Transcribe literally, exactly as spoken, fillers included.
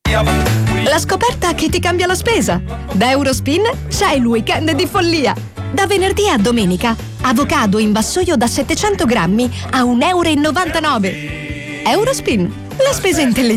La scoperta che ti cambia la spesa. Da Eurospin c'è il weekend di follia. Da venerdì a domenica, avocado in vassoio da settecento grammi a un euro e novantanove. Eurospin, la spesa intelligente.